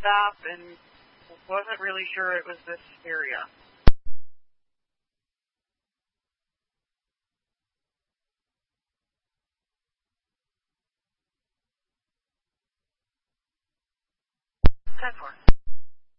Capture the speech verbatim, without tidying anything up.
stop and wasn't really sure it was this area. ten four.